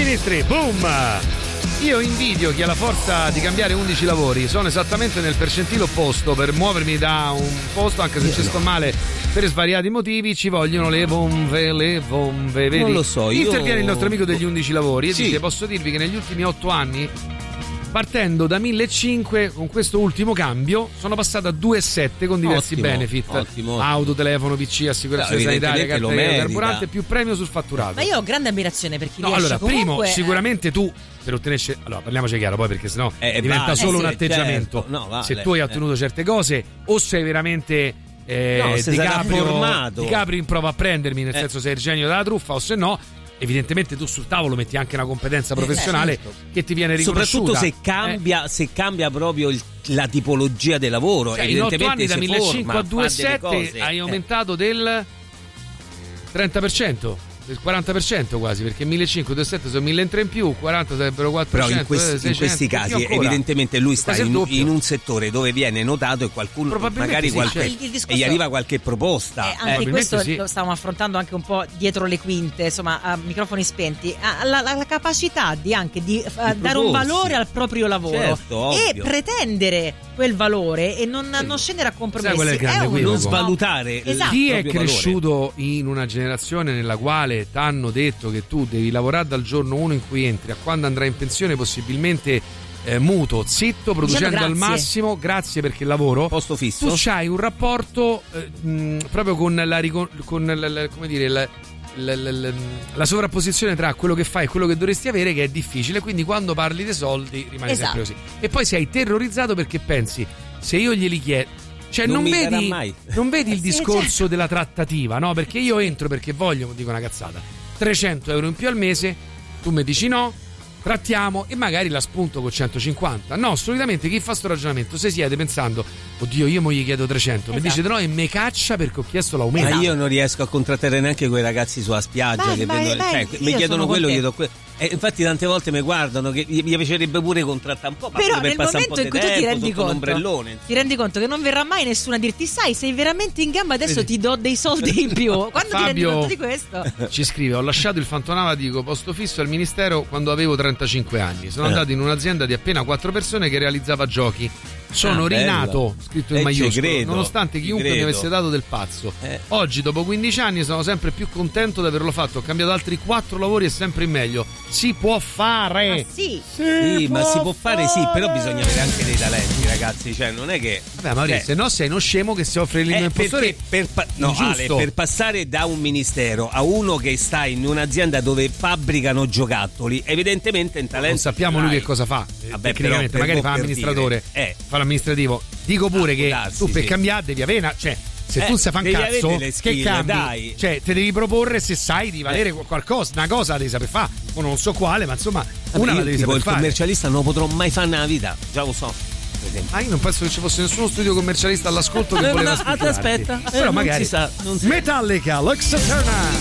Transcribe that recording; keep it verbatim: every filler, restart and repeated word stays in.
sinistri, boom! Io invidio chi ha la forza di cambiare undici lavori, sono esattamente nel percentile opposto, per muovermi da un posto, anche se io ci no. sto male per svariati motivi, ci vogliono le bombe, le bombe, vedi? Non lo so, io... Interviene il nostro amico degli undici lavori e sì. dice, posso dirvi che negli ultimi otto anni, partendo da millecinquecento con questo ultimo cambio, sono passato a due virgola sette con diversi ottimo, benefit, ottimo, ottimo. auto, telefono, P C, assicurazione no, sanitaria, carta carburante, più premio sul fatturato. Ma io ho grande ammirazione per chi no, riesce allora, comunque... primo, sicuramente tu per ottenerci, allora parliamoci chiaro poi, perché sennò eh, diventa vale, solo eh, un sì, atteggiamento. Certo. No, vale, se tu hai ottenuto eh. certe cose, o sei veramente eh, no, se Di Caprio, Di Caprio in prova a prendermi, nel eh. senso sei il genio della truffa, o se no evidentemente tu sul tavolo metti anche una competenza professionale eh, certo. che ti viene riconosciuta. Soprattutto se cambia, eh. se cambia proprio il, la tipologia del lavoro. Cioè, in otto anni da millecinquecento a due virgola sette hai eh. aumentato del trenta per cento. Del quaranta per cento quasi, perché millecinquecento, due virgola sette sono mille in tre in più, quaranta sarebbero quattro per cento. Però in questi, in questi casi evidentemente lui sta in, in un settore dove viene notato e qualcuno magari sì, qualche, certo. il, il e gli arriva qualche proposta. Eh, anche eh, questo sì. lo stavamo affrontando anche un po' dietro le quinte, insomma, a microfoni spenti. La, la, la capacità di anche di, di dare proporsi. un valore al proprio lavoro, certo, e ovvio. pretendere quel valore e non, non scendere a compromessi. È è un, non svalutare. Esatto. Chi è cresciuto valore. in una generazione nella quale t'hanno detto che tu devi lavorare dal giorno uno in cui entri a quando andrai in pensione, possibilmente eh, muto, zitto, producendo al massimo, grazie perché lavoro, posto fisso, tu c'hai un rapporto eh, mh, proprio con la, con la, la come dire la, la, la, la, la sovrapposizione tra quello che fai e quello che dovresti avere, che è difficile, quindi quando parli dei soldi rimane esatto. sempre così, e poi sei terrorizzato perché pensi, se io glieli chiedo, cioè non, non vedi mai. non vedi il sì, discorso certo. della trattativa, no? Perché io entro perché voglio, dico una cazzata, trecento euro in più al mese, tu mi dici no, trattiamo e magari la spunto con centocinquanta. No, solitamente chi fa sto ragionamento si siede pensando, oddio io mo gli chiedo trecento, esatto. mi dice no e me caccia perché ho chiesto l'aumento. Ma io non riesco a contrattare neanche quei ragazzi sulla spiaggia vai, che vai, vengono, vai, cioè, mi chiedono quello, chiedo quello. E infatti tante volte mi guardano che mi piacerebbe pure contrattare un po', però per nel momento in cui tu ti rendi conto ti rendi conto che non verrà mai nessuno a dirti sai sei veramente in gamba, adesso Vedi. ti do dei soldi in più, quando Fabio ti rendi conto di questo ci scrive, ho lasciato il fantomatico posto fisso al ministero quando avevo trentacinque anni, sono eh. andato in un'azienda di appena quattro persone che realizzava giochi, sono ah, rinato, scritto in eh, maiuscolo, credo, nonostante chiunque mi avesse dato del pazzo. Eh. Oggi, dopo quindici anni, sono sempre più contento di averlo fatto. Ho cambiato altri quattro lavori e sempre in meglio. Si può fare. Ah, sì, sì, sì ma si può fare, fare, sì, però bisogna avere anche dei talenti, ragazzi. Cioè, non è che. Vabbè, Maurizio, cioè, se no sei uno scemo che si offre il eh, perché per, pa- no, Ale, per passare da un ministero a uno che sta in un'azienda dove fabbricano giocattoli, evidentemente in talento. Non sappiamo lui che cosa fa. Vabbè, tecnicamente, magari fa amministratore, eh. fa l'amministrativo. Dico pure ah, che darsi, tu per sì. cambiare devi avere una, cioè se eh, tu sai fa un cazzo skill, che cambi, dai. Cioè te devi proporre se sai di valere eh. qualcosa, una cosa devi saper fare, o non so quale, ma insomma Vabbè, una la devi saper il fare. Il commercialista non lo potrò mai fare nella vita, già lo so. Ah, io non penso che ci fosse nessuno studio commercialista all'ascolto che eh, voleva aspetta, però eh, magari non si sa, non si... Metallica, Lux Eterna.